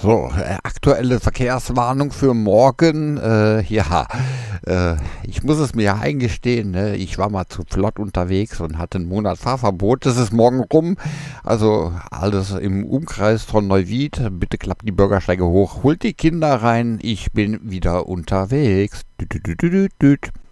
So, aktuelle Verkehrswarnung für morgen. Ich muss es mir ja eingestehen, ne? Ich war mal zu flott unterwegs und hatte einen Monat Fahrverbot. Das ist morgen rum. Also alles im Umkreis von Neuwied. Bitte klappt die Bürgersteige hoch, holt die Kinder rein. Ich bin wieder unterwegs. Düt, düt, düt, düt, düt.